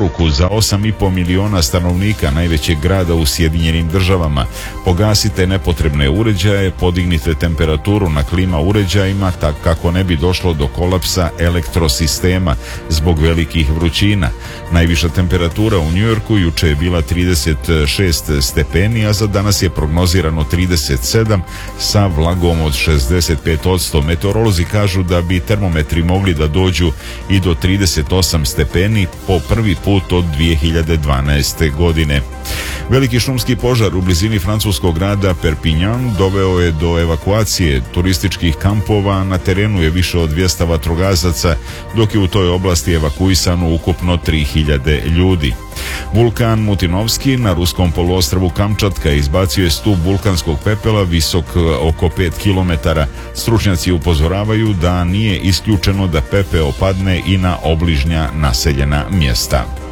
poruku za 8,5 miliona stanovnika najvećeg grada u Sjedinjenim Državama. Pogasite nepotrebne uređaje, podignite temperaturu na klima uređajima tako kako ne bi došlo do kolapsa elektrosistema zbog velikih vrućina. Najviša temperatura u Njujorku juče je bila 36 stepeni, a za danas je prognozirano 37 sa vlagom od 65%. Meteorolozi kažu da bi termometri mogli da dođu i do 38 stepeni po prvi put od 2012. godine. Veliki šumski požar u blizini francuskog grada Perpignan doveo je do evakuacije turističkih kampova. Na terenu je više od 200 vatrogasaca, dok je u toj oblasti evakuisano ukupno 3000 ljudi. Vulkan Mutinovski na ruskom poluostrvu Kamčatka izbacio je stup vulkanskog pepela visok oko 5 km. Stručnjaci upozoravaju da nije isključeno da pepeo padne i na obližnja naseljena mjesta.